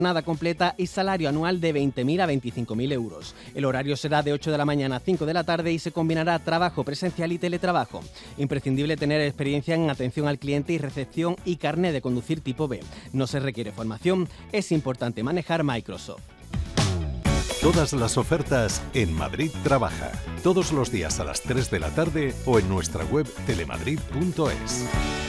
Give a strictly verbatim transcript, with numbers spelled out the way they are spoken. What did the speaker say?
jornada completa y salario anual de veinte mil a veinticinco mil euros. El horario será de ocho de la mañana a cinco de la tarde y se combinará trabajo presencial y teletrabajo. Imprescindible tener experiencia en atención al cliente y recepción y carné de conducir tipo B. No se requiere formación, es importante manejar Microsoft. Todas las ofertas en Madrid Trabaja, todos los días a las tres de la tarde o en nuestra web telemadrid punto es.